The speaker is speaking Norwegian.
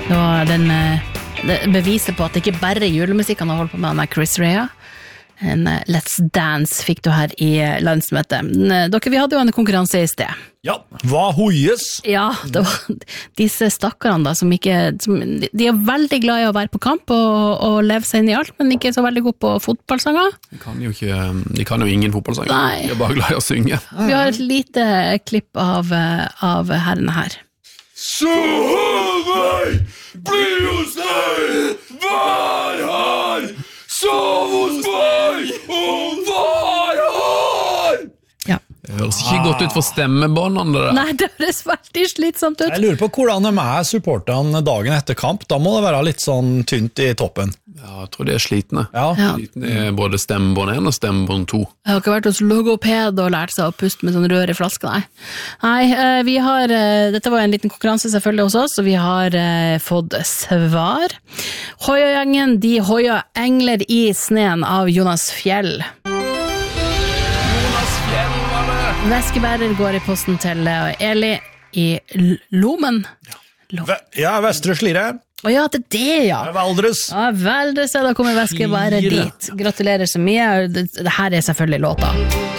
Det var det beviset på at det ikke bare julemusikk han har holdt på med Chris Rea. En Let's Dance fikk du her i landsmøtet. Vi hadde jo en konkurranse i sted. Ja, hva hoies? Ja, det var disse stakkarene da, som de veldig glad i å være på kamp og leve seg inn i alt, men ikke så veldig god på fotballsanger. De kan jo ingen fotballsanger. Nei. De bare glad i å synge. Vi har et lite klipp av herrene her. Så Håvard, bli hos deg, vær her, sov hos meg, og vær her! Ja. Det høres ikke godt ut for stemmebåndene det der. Nei, det høres veldig slitsomt ut. Jeg lurer på hvordan de supporterne dagen etter kamp. Da må det være litt sånn tynt i toppen. Ja, jeg tror de slitne. Ja. Slitne er både stemmebånd 1 og stemmebånd 2. Jeg har ikke vært hos logoped og lært seg å puste med sånn rør i flaske, nei. Nei, vi har, dette var en liten konkurranse selvfølgelig hos oss, og vi har fått svar. Hoia-gjengen, de hoia engler i sneen av Jonas Fjell. Veskebærer går i posten til Eli i Lomen. Ja, Vestre Slire. Ja, det, ja. Valdres. Ja, Valdres, da kommer veskebærer dit. Gratulerer så mye. Det her er selvfølgelig låta.